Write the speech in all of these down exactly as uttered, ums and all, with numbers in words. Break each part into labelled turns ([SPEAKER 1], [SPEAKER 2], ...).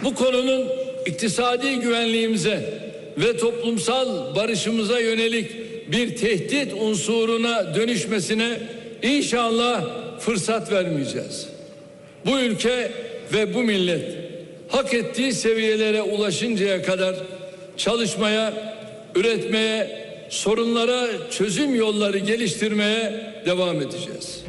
[SPEAKER 1] Bu konunun iktisadi güvenliğimize ve toplumsal barışımıza yönelik bir tehdit unsuruna dönüşmesine inşallah fırsat vermeyeceğiz. Bu ülke ve bu millet hak ettiği seviyelere ulaşıncaya kadar çalışmaya, üretmeye, sorunlara çözüm yolları geliştirmeye devam edeceğiz.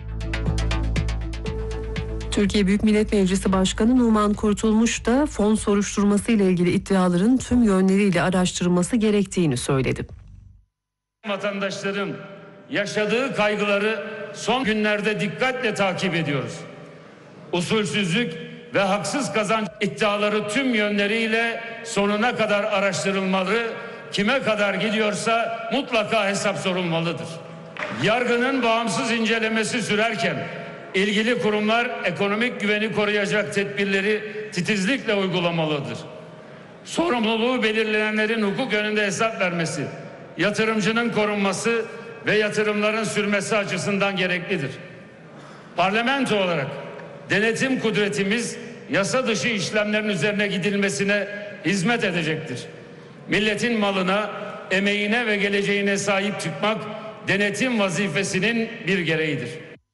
[SPEAKER 2] Türkiye Büyük Millet Meclisi Başkanı Numan Kurtulmuş da fon soruşturması ile ilgili iddiaların tüm yönleriyle araştırılması gerektiğini söyledi.
[SPEAKER 3] Vatandaşların yaşadığı kaygıları son günlerde dikkatle takip ediyoruz. Usulsüzlük ve haksız kazanç iddiaları tüm yönleriyle sonuna kadar araştırılmalı, kime kadar gidiyorsa mutlaka hesap sorulmalıdır. Yargının bağımsız incelemesi sürerken ilgili kurumlar ekonomik güveni koruyacak tedbirleri titizlikle uygulamalıdır. Sorumluluğu belirlenenlerin hukuk önünde hesap vermesi, yatırımcının korunması ve yatırımların sürmesi açısından gereklidir. Parlamento olarak denetim kudretimiz yasa dışı işlemlerin üzerine gidilmesine hizmet edecektir. Milletin malına, emeğine ve geleceğine sahip çıkmak denetim vazifesinin bir gereğidir.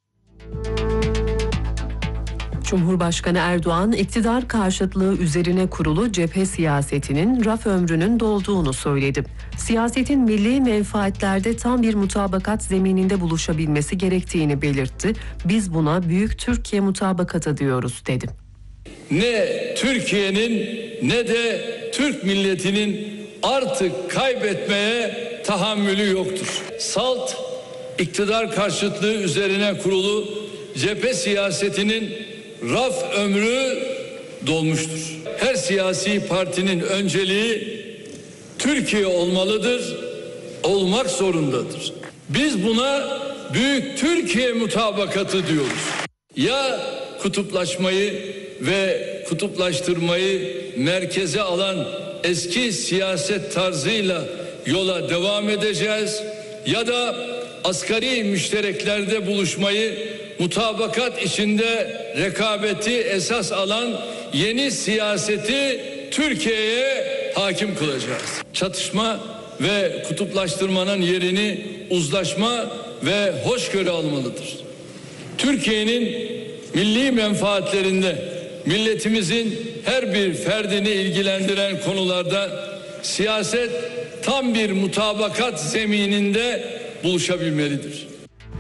[SPEAKER 2] Cumhurbaşkanı Erdoğan, iktidar karşıtlığı üzerine kurulu cephe siyasetinin raf ömrünün dolduğunu söyledi. Siyasetin milli menfaatlerde tam bir mutabakat zemininde buluşabilmesi gerektiğini belirtti. Biz buna Büyük Türkiye Mutabakatı diyoruz dedi.
[SPEAKER 1] Ne Türkiye'nin ne de Türk milletinin artık kaybetmeye tahammülü yoktur. Salt iktidar karşıtlığı üzerine kurulu cephe siyasetinin raf ömrü dolmuştur. Her siyasi partinin önceliği Türkiye olmalıdır, olmak zorundadır. Biz buna Büyük Türkiye Mutabakatı diyoruz. Ya kutuplaşmayı ve kutuplaştırmayı merkeze alan eski siyaset tarzıyla yola devam edeceğiz ya da asgari müştereklerde buluşmayı, mutabakat içinde rekabeti esas alan yeni siyaseti Türkiye'ye hakim kılacağız. Çatışma ve kutuplaştırmanın yerini uzlaşma ve hoşgörü almalıdır. Türkiye'nin milli menfaatlerinde milletimizin her bir ferdini ilgilendiren konularda siyaset tam bir mutabakat zemininde buluşabilmelidir.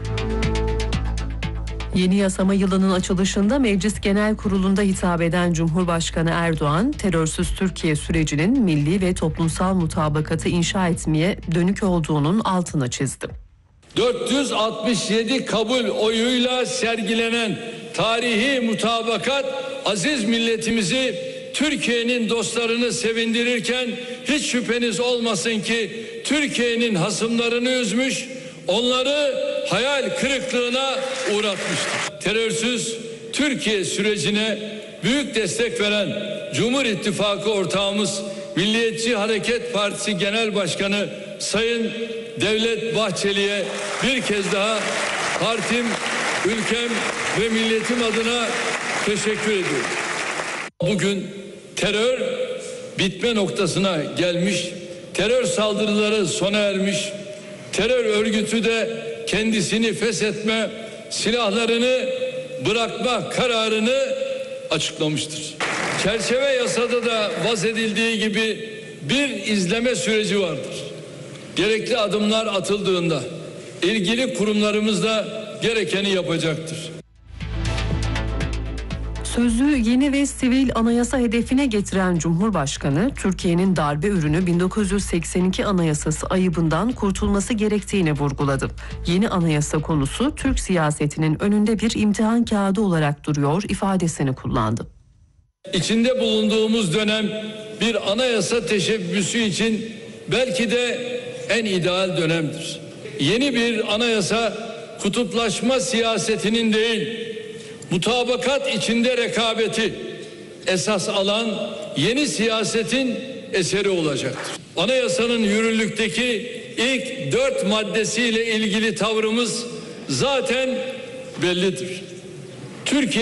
[SPEAKER 2] Yeni yasama yılının açılışında Meclis Genel Kurulu'nda hitap eden Cumhurbaşkanı Erdoğan, terörsüz Türkiye sürecinin milli ve toplumsal mutabakatı inşa etmeye dönük olduğunun altını çizdi.
[SPEAKER 1] dört yüz altmış yedi kabul oyuyla sergilenen tarihi mutabakat aziz milletimizi, Türkiye'nin dostlarını sevindirirken hiç şüpheniz olmasın ki Türkiye'nin hasımlarını üzmüş, onları hayal kırıklığına uğratmıştır. Terörsüz Türkiye sürecine büyük destek veren Cumhur İttifakı ortağımız Milliyetçi Hareket Partisi Genel Başkanı Sayın Devlet Bahçeli'ye bir kez daha partim, ülkem ve milletim adına teşekkür ediyorum. Bugün terör bitme noktasına gelmiş, terör saldırıları sona ermiş, terör örgütü de kendisini feshetme, silahlarını bırakma kararını açıklamıştır. Çerçeve yasada da vazedildiği gibi bir izleme süreci vardır. Gerekli adımlar atıldığında ilgili kurumlarımız da gerekeni yapacaktır.
[SPEAKER 2] Sözü yeni ve sivil anayasa hedefine getiren Cumhurbaşkanı, Türkiye'nin darbe ürünü bin dokuz yüz seksen iki Anayasası ayıbından kurtulması gerektiğini vurguladı. Yeni anayasa konusu Türk siyasetinin önünde bir imtihan kağıdı olarak duruyor ifadesini kullandı.
[SPEAKER 1] İçinde bulunduğumuz dönem bir anayasa teşebbüsü için belki de en ideal dönemdir. Yeni bir anayasa kutuplaşma siyasetinin değil, mutabakat içinde rekabeti esas alan yeni siyasetin eseri olacaktır. Anayasanın yürürlükteki ilk dört maddesiyle ilgili tavrımız zaten bellidir. Türkiye